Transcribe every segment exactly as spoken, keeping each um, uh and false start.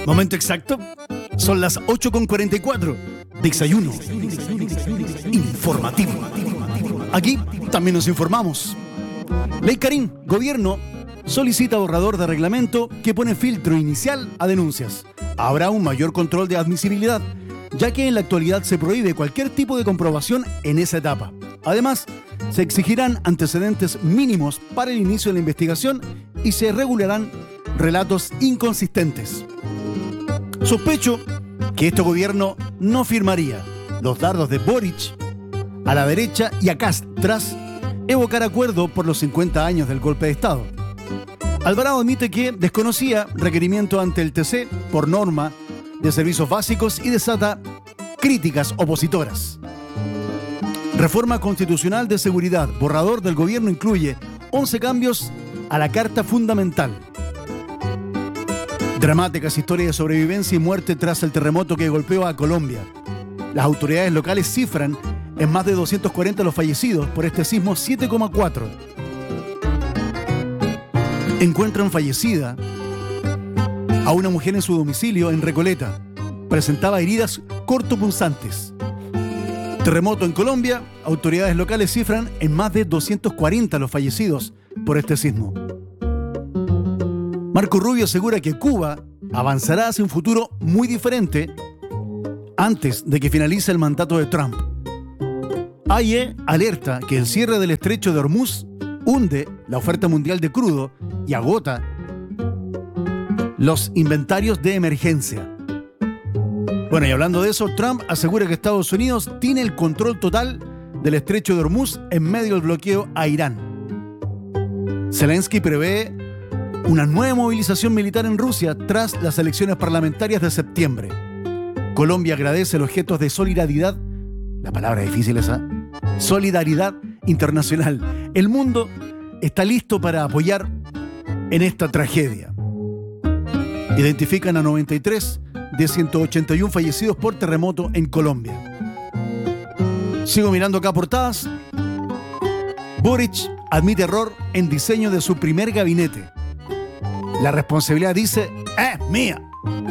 Momento exacto. Son las ocho con cuarenta y cuatro. Desayuno informativo. Aquí también nos informamos. Ley Karim, gobierno solicita borrador de reglamento que pone filtro inicial a denuncias. Habrá un mayor control de admisibilidad, ya que en la actualidad se prohíbe cualquier tipo de comprobación en esa etapa. Además, se exigirán antecedentes mínimos para el inicio de la investigación y se regularán relatos inconsistentes. Sospecho que este gobierno no firmaría los dardos de Boric a la derecha y a Kast tras evocar acuerdo por los cincuenta años del golpe de Estado. Alvarado admite que desconocía requerimiento ante el T C por norma de servicios básicos y desata críticas opositoras. Reforma constitucional de seguridad. Borrador del gobierno incluye once cambios a la Carta Fundamental. Dramáticas historias de sobrevivencia y muerte tras el terremoto que golpeó a Colombia. Las autoridades locales cifran en más de doscientos cuarenta los fallecidos por este sismo siete coma cuatro. Encuentran fallecida a una mujer en su domicilio en Recoleta. Presentaba heridas cortopunzantes. Terremoto en Colombia. Autoridades locales cifran en más de doscientos cuarenta los fallecidos por este sismo. Marco Rubio asegura que Cuba avanzará hacia un futuro muy diferente antes de que finalice el mandato de Trump. A I E alerta que el cierre del estrecho de Hormuz hunde la oferta mundial de crudo y agota los inventarios de emergencia. Bueno, y hablando de eso, Trump asegura que Estados Unidos tiene el control total del estrecho de Hormuz en medio del bloqueo a Irán. Zelensky prevé una nueva movilización militar en Rusia tras las elecciones parlamentarias de septiembre. Colombia agradece los gestos de solidaridad, la palabra difícil esa, solidaridad internacional. El mundo está listo para apoyar en esta tragedia. Identifican a noventa y tres de ciento ochenta y uno fallecidos por terremoto en Colombia. Sigo mirando acá portadas. Boric admite error en diseño de su primer gabinete. La responsabilidad, dice, es mía.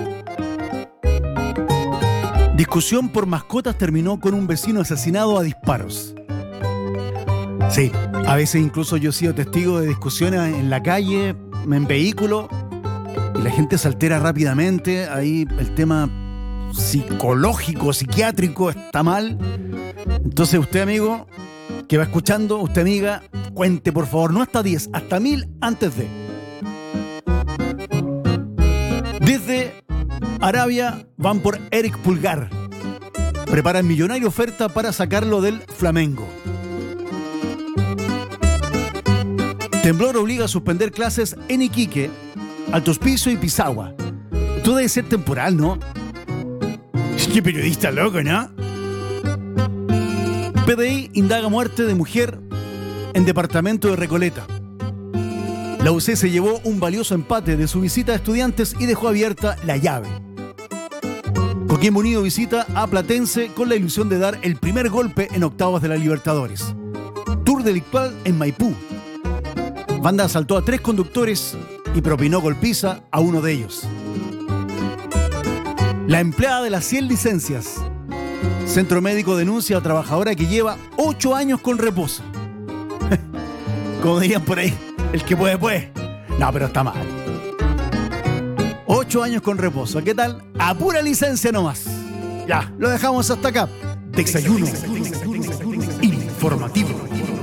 Discusión por mascotas terminó con un vecino asesinado a disparos. Sí, a veces incluso yo he sido testigo de discusiones en la calle, en vehículo, y la gente se altera rápidamente. Ahí el tema psicológico, psiquiátrico está mal. Entonces usted, amigo, que va escuchando, usted, amiga, cuente por favor, no hasta diez, hasta mil antes de. Desde Arabia van por Eric Pulgar. Preparan millonaria oferta para sacarlo del Flamengo. Temblor obliga a suspender clases en Iquique, Alto Hospicio y Pisagua. Todo debe ser temporal, ¿no? Qué periodista loco, ¿no? P D I indaga muerte de mujer en departamento de Recoleta. La U C se llevó un valioso empate de su visita a estudiantes y dejó abierta la llave. Coquimbo Unido visita a Platense con la ilusión de dar el primer golpe en octavos de la Libertadores. Tour delictual en Maipú. Banda asaltó a tres conductores y propinó golpiza a uno de ellos. La empleada de las cien licencias. Centro médico denuncia a trabajadora que lleva ocho años con reposo. Como dirían por ahí, el que puede, puede. No, pero está mal. Ocho años con reposo. ¿Qué tal? A pura licencia nomás. Ya, lo dejamos hasta acá. Desayuno informativo.